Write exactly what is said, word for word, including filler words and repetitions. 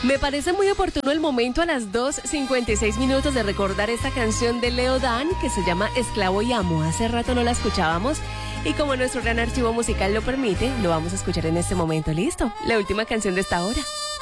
Me parece muy oportuno el momento a las dos cincuenta y seis minutos de recordar esta canción de Leo Dan que se llama Esclavo y Amo. Hace rato no la escuchábamos y como nuestro gran archivo musical lo permite, lo vamos a escuchar en este momento. ¿Listo? La última canción de esta hora.